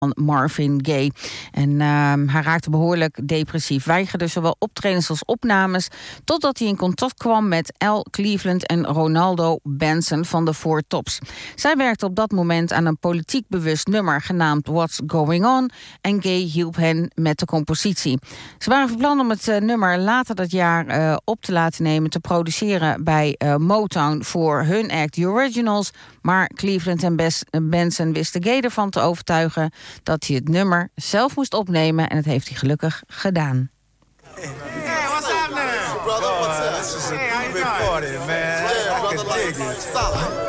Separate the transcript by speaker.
Speaker 1: van Marvin Gaye. En hij raakte behoorlijk depressief, weigerde zowel optredens als opnames, totdat hij in contact kwam met Al Cleveland en Ronaldo Benson van de Four Tops. Zij werkte op dat moment aan een politiek bewust nummer genaamd What's Going On en Gaye hielp hen met de compositie. Ze waren van plan om het nummer later dat jaar op te laten nemen, te produceren bij Motown voor hun act The Originals, maar Cleveland en Benson wisten Gaye ervan te overtuigen dat hij het nummer zelf moest opnemen en dat heeft hij gelukkig gedaan.
Speaker 2: Hey, what's happening? Brother, what's up? This is a big party, man. I can dig it.